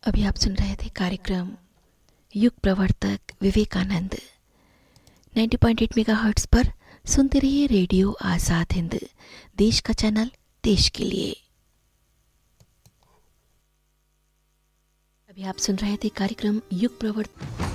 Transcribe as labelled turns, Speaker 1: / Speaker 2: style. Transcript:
Speaker 1: अभी आप सुन रहे थे कार्यक्रम युग प्रवर्तक विवेकानंद। 90.8 मेगाहर्ट्ज पर सुनते रहिए रेडियो आजाद हिंद, देश का चैनल, देश के लिए। अभी आप सुन रहे थे कार्यक्रम युग प्रवर्तक।